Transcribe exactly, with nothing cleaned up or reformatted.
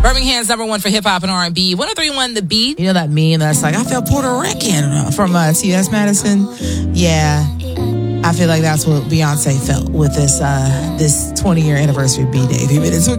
Birmingham's number one for hip hop and R and B. one oh three point one The Beat. You know that meme that's like, I felt Puerto Rican from uh, T S Madison? Yeah. I feel like that's what Beyonce felt with this uh, this twenty-year anniversary B-Day.